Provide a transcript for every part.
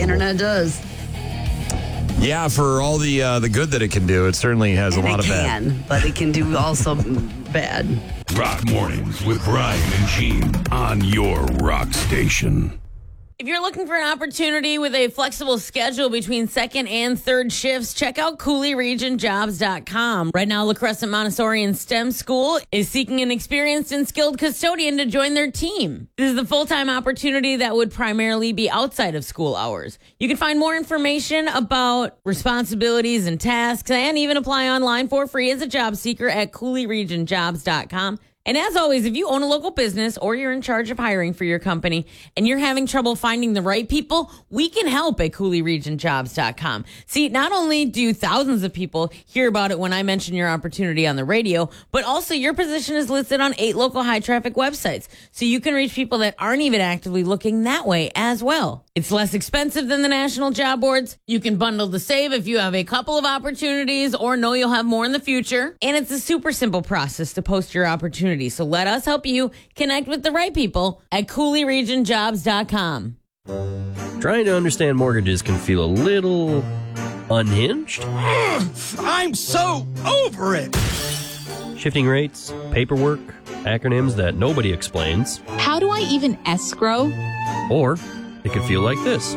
internet does. Yeah, for all the good that it can do, it certainly has a lot of bad. But it can do also bad. Rock Mornings with Brian and Gene on your rock station. If you're looking for an opportunity with a flexible schedule between second and third shifts, check out CooleyRegionJobs.com. Right now, La Crescent Montessori and STEM School is seeking an experienced and skilled custodian to join their team. This is the full-time opportunity that would primarily be outside of school hours. You can find more information about responsibilities and tasks and even apply online for free as a job seeker at CooleyRegionJobs.com. And as always, if you own a local business or you're in charge of hiring for your company and you're having trouble finding the right people, we can help at CooleyRegionJobs.com. See, not only do thousands of people hear about it when I mention your opportunity on the radio, but also your position is listed on 8 local high-traffic websites. So you can reach people that aren't even actively looking that way as well. It's less expensive than the national job boards. You can bundle the save if you have a couple of opportunities or know you'll have more in the future. And it's a super simple process to post your opportunity. So let us help you connect with the right people at CooleyRegionJobs.com. Trying to understand mortgages can feel a little unhinged. I'm so over it. Shifting rates, paperwork, acronyms that nobody explains. How do I even escrow? Or it could feel like this.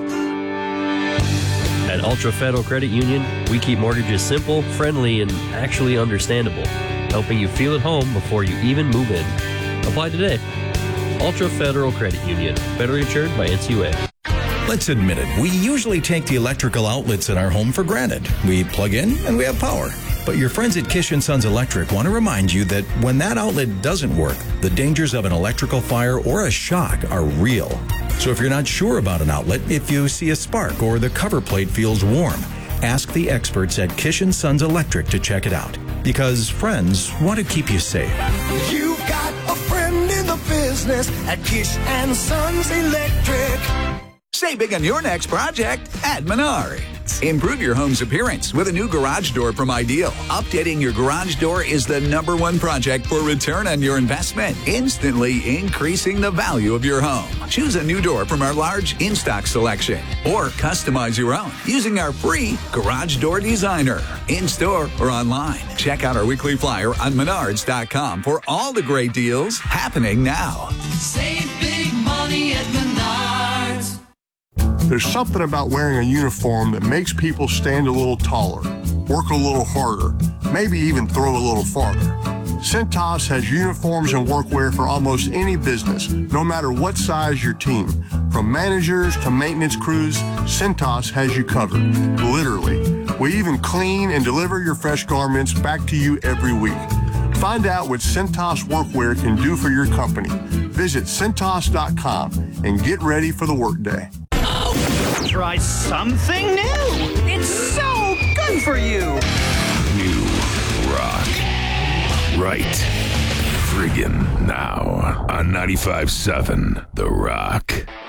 At Ultra Federal Credit Union, we keep mortgages simple, friendly, and actually understandable, helping you feel at home before you even move in. Apply today. Ultra Federal Credit Union, federally insured by NCUA. Let's admit it, we usually take the electrical outlets in our home for granted. We plug in and we have power. But your friends at Kish & Sons Electric want to remind you that when that outlet doesn't work, the dangers of an electrical fire or a shock are real. So if you're not sure about an outlet, if you see a spark or the cover plate feels warm, ask the experts at Kish & Sons Electric to check it out. Because friends want to keep you safe. You've got a friend in the business at Kish & Sons Electric. Save big on your next project at Menards. Improve your home's appearance with a new garage door from Ideal. Updating your garage door is the #1 project for return on your investment, instantly increasing the value of your home. Choose a new door from our large in-stock selection or customize your own using our free Garage Door Designer. In-store or online. Check out our weekly flyer on Menards.com for all the great deals happening now. Save big money at Menards. There's something about wearing a uniform that makes people stand a little taller, work a little harder, maybe even throw a little farther. Cintas has uniforms and workwear for almost any business, no matter what size your team. From managers to maintenance crews, Cintas has you covered, literally. We even clean and deliver your fresh garments back to you every week. Find out what Cintas workwear can do for your company. Visit Cintas.com and get ready for the workday. Try something new. It's so good for you. New rock. Right. Friggin' now on 95.7 The Rock.